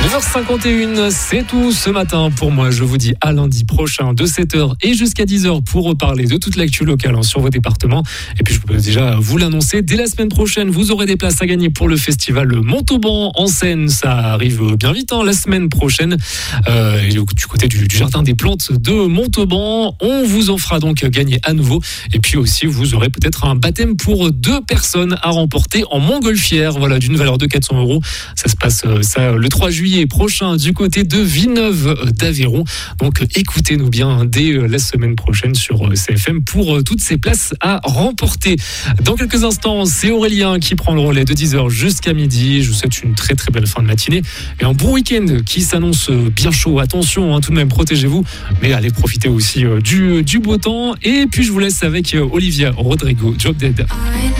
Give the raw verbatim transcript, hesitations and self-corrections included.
neuf heures cinquante et une, c'est tout ce matin pour moi. Je vous dis à lundi prochain de sept heures et jusqu'à dix heures pour reparler de toute l'actu locale sur vos départements. Et puis je peux déjà vous l'annoncer, dès la semaine prochaine, vous aurez des places à gagner pour le festival Montauban en Seine. Ça arrive bien vite hein, la semaine prochaine. Euh, du côté du, du jardin des plantes de Montauban, on vous en fera donc gagner à nouveau. Et puis aussi, vous aurez peut-être un baptême pour deux personnes à remporter en montgolfière, voilà, d'une valeur de quatre cents euros. Ça se passe ça le trois juillet prochain du côté de Villeneuve d'Aveyron. Donc écoutez-nous bien dès la semaine prochaine sur C F M pour toutes ces places à remporter. Dans quelques instants, c'est Aurélien qui prend le relais de dix heures jusqu'à midi. Je vous souhaite une très très belle fin de matinée et un bon week-end qui s'annonce bien chaud. Attention, hein, tout de même, protégez-vous, mais allez profiter aussi du, du beau temps. Et puis je vous laisse avec Olivia Rodrigo, Job Dead.